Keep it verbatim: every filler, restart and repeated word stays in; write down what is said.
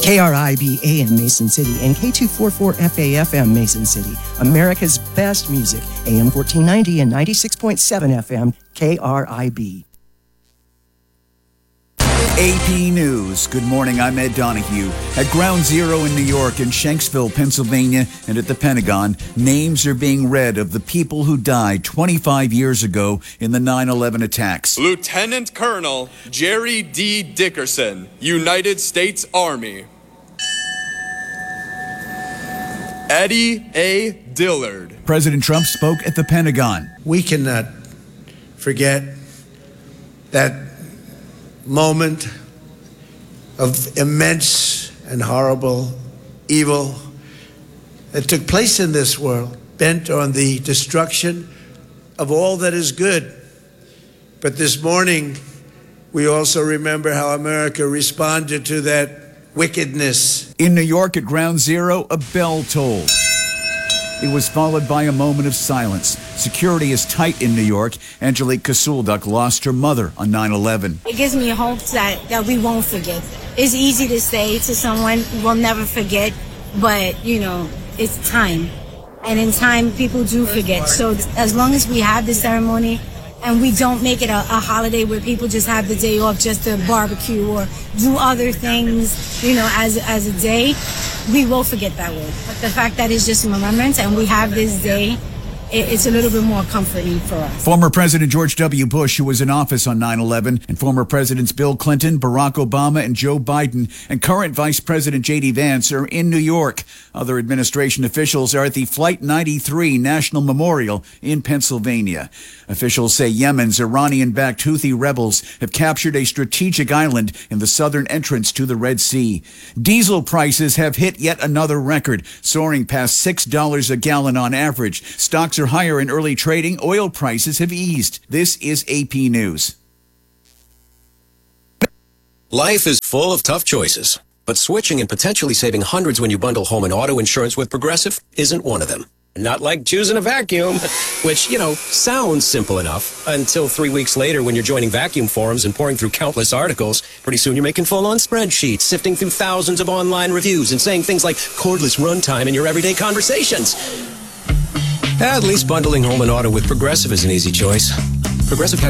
K R I B A M Mason City and K two forty-four F A F M Mason City. America's best music. A M fourteen ninety and ninety-six point seven F M K R I B. A P News. Good morning, I'm Ed Donahue. At Ground Zero in New York and Shanksville, Pennsylvania, and at the Pentagon, names are being read of the people who died twenty-five years ago in the nine eleven attacks. Lieutenant Colonel Jerry D. Dickerson, United States Army. Eddie A. Dillard. President Trump spoke at the Pentagon. We cannot forget that moment of immense and horrible evil that took place in this world, bent on the destruction of all that is good. But this morning, we also remember how America responded to that wickedness. In New York at Ground Zero, a bell tolled. It was followed by a moment of silence. Security is tight in New York. Angelique Kasuldak lost her mother on nine eleven. It gives me hope that, that we won't forget. It's easy to say to someone, we'll never forget, but, you know, it's time. And in time, people do forget. So as long as we have the ceremony and we don't make it a, a holiday where people just have the day off just to barbecue or do other things, you know, as, as a day, we will forget that word. But the fact that it's just a remembrance and we have this day, it's a little bit more comforting for us. Former President George W. Bush, who was in office on nine eleven, and former Presidents Bill Clinton, Barack Obama, and Joe Biden, and current Vice President J D. Vance are in New York. Other administration officials are at the Flight ninety-three National Memorial in Pennsylvania. Officials say Yemen's Iranian-backed Houthi rebels have captured a strategic island in the southern entrance to the Red Sea. Diesel prices have hit yet another record, soaring past six dollars a gallon on average. Stocks are higher in early trading. Oil prices have eased. This is A P News. Life is full of tough choices, but switching and potentially saving hundreds when you bundle home and auto insurance with Progressive isn't one of them. Not like choosing a vacuum, which, you know, sounds simple enough until three weeks later when you're joining vacuum forums and pouring through countless articles. Pretty soon you're making full-on spreadsheets, sifting through thousands of online reviews and saying things like cordless runtime in your everyday conversations. At least bundling home and auto with Progressive is an easy choice. Progressive